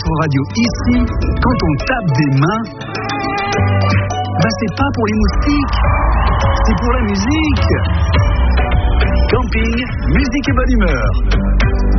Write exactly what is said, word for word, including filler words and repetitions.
votre radio ici, quand on tape des mains, bah c'est pas pour les moustiques, c'est pour la musique. Camping, musique et bonne humeur.